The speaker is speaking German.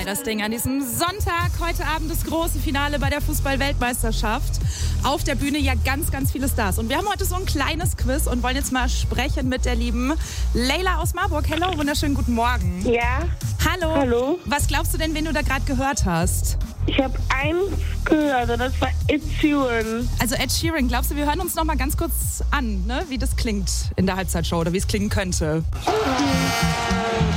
das Ding an diesem Sonntag. Heute Abend das große Finale bei der Fußball-Weltmeisterschaft. Auf der Bühne ja ganz, ganz viele Stars. Und wir haben heute so ein kleines Quiz und wollen jetzt mal sprechen mit der lieben Leila aus Marburg. Hello, wunderschönen guten Morgen. Ja. Hallo. Hallo. Was glaubst du denn, wen du da gerade gehört hast? Ich habe eins gehört und das war Ed Sheeran. Also Ed Sheeran, glaubst du, wir hören uns noch mal ganz kurz an, ne? Wie das klingt in der Halbzeitshow oder wie es klingen könnte?